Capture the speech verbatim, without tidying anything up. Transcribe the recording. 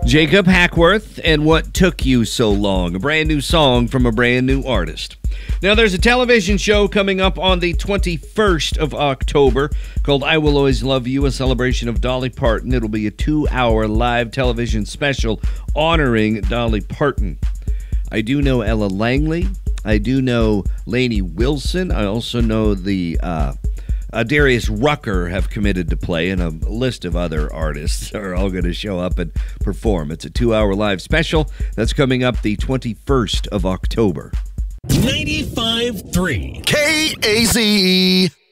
Jacob Hackworth and What Took You So Long, a brand new song from a brand new artist. Now, there's a television show coming up on the twenty-first of October called I Will Always Love You, a celebration of Dolly Parton. It'll be a two-hour live television special honoring Dolly Parton. I do know Ella Langley. I do know Lainey Wilson. I also know the uh, uh, Darius Rucker have committed to play, and a list of other artists are all going to show up and perform. It's a two-hour live special that's coming up the twenty-first of October. ninety-five point three K A Z E.